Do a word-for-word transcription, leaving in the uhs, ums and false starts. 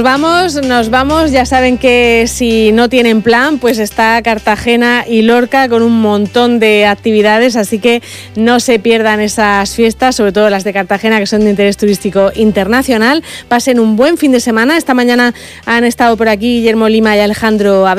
vamos, nos vamos. Ya saben que si no tienen plan, pues está Cartagena y Lorca con un montón de actividades, así que no se pierdan esas fiestas, sobre todo las de Cartagena, que son de interés turístico internacional. Pasen un buen fin de semana. Esta mañana han estado por aquí Guillermo Lima y Alejandro Abel.